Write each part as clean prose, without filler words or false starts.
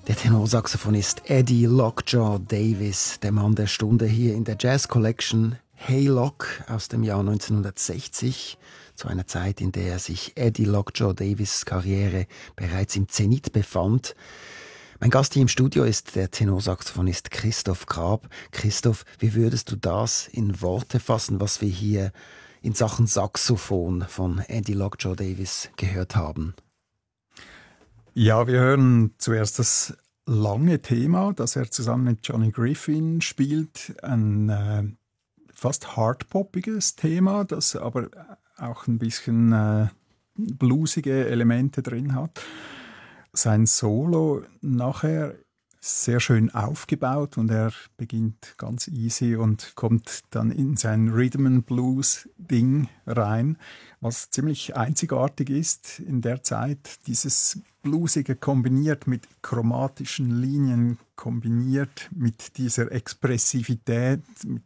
Der Tenorsaxophonist Eddie Lockjaw Davis, der Mann der Stunde hier in der Jazz Collection Hey Lock aus dem Jahr 1960, zu einer Zeit, in der sich Eddie Lockjaw Davis' Karriere bereits im Zenit befand. Mein Gast hier im Studio ist der Tenorsaxophonist Christoph Grab. Christoph, wie würdest du das in Worte fassen, was wir hier in Sachen Saxophon von Eddie Lockjaw Davis gehört haben? Ja, wir hören zuerst das lange Thema, das er zusammen mit Johnny Griffin spielt. Ein fast hardpoppiges Thema, das aber auch ein bisschen bluesige Elemente drin hat. Sein Solo nachher sehr schön aufgebaut und er beginnt ganz easy und kommt dann in sein Rhythm and Blues Ding rein, was ziemlich einzigartig ist in der Zeit. Dieses Bluesige kombiniert mit chromatischen Linien, kombiniert mit dieser Expressivität,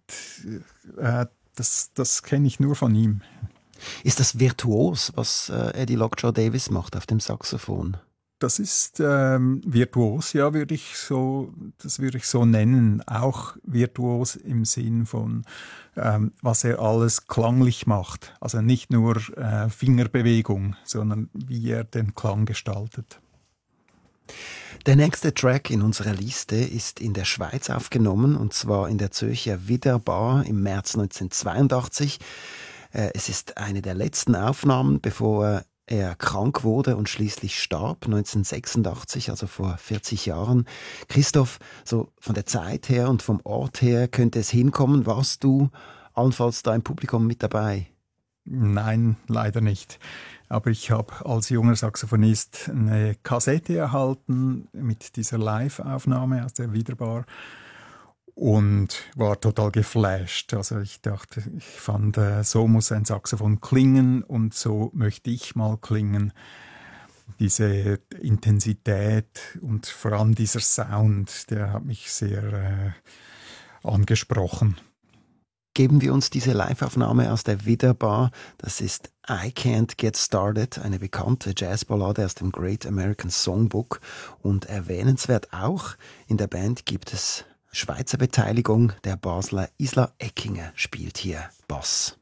das kenne ich nur von ihm. Ist das virtuos, was Eddie Lockjaw Davis macht auf dem Saxophon? Das ist virtuos, ja, würde ich so nennen. Auch virtuos im Sinn von, was er alles klanglich macht. Also nicht nur Fingerbewegung, sondern wie er den Klang gestaltet. Der nächste Track in unserer Liste ist in der Schweiz aufgenommen, und zwar in der Zürcher Widerbar im März 1982. Es ist eine der letzten Aufnahmen, bevor er krank wurde und schließlich starb, 1986, also vor 40 Jahren. Christoph, so von der Zeit her und vom Ort her könnte es hinkommen. Warst du allenfalls da im Publikum mit dabei? Nein, leider nicht. Aber ich habe als junger Saxophonist eine Kassette erhalten mit dieser Live-Aufnahme aus der Widerbar und war total geflasht. Also ich dachte, ich fand, so muss ein Saxophon klingen und so möchte ich mal klingen. Diese Intensität und vor allem dieser Sound, der hat mich sehr angesprochen. Geben wir uns diese Live-Aufnahme aus der Widerbar. Das ist I Can't Get Started, eine bekannte Jazzballade aus dem Great American Songbook. Und erwähnenswert auch, in der Band gibt es Schweizer Beteiligung. Der Basler Isla Eckinger spielt hier Bass.